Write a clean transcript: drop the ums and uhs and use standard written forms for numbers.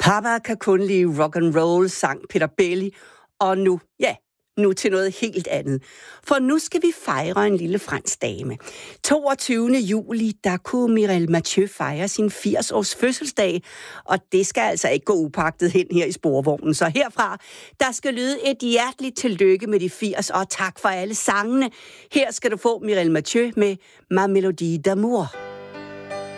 Papa kan kun lide rock and roll, sang Peter Belli, og nu til noget helt andet. For nu skal vi fejre en lille fransk dame. 22. juli, der kunne Mireille Mathieu fejre sin 80-års fødselsdag, og det skal altså ikke gå upagtet hen her i sporvognen. Så herfra, der skal lyde et hjerteligt tillykke med de 80, og tak for alle sangene. Her skal du få Mireille Mathieu med Ma Mélodie d'amour.